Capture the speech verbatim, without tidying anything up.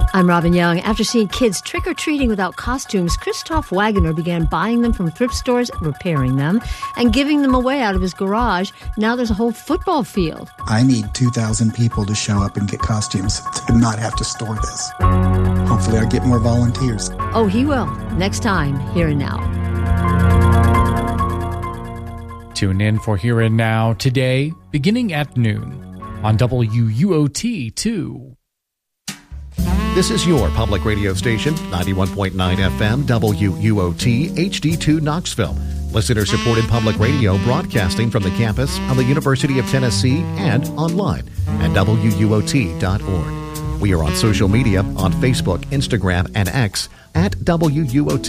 I'm Robin Young. After seeing kids trick-or-treating without costumes, Christoph Wagner began buying them from thrift stores, repairing them, and giving them away out of his garage. Now there's a whole football field. I need two thousand people to show up and get costumes to not have to store this. Hopefully I'll get more volunteers. Oh, he will. Next time, Here and Now. Tune in for Here and Now today, beginning at noon on W U O T two. This is your public radio station, ninety-one point nine F M, W U O T, H D two Knoxville. Listener-supported public radio broadcasting from the campus of the University of Tennessee and online at W U O T dot org. We are on social media on Facebook, Instagram, and X at W U O T.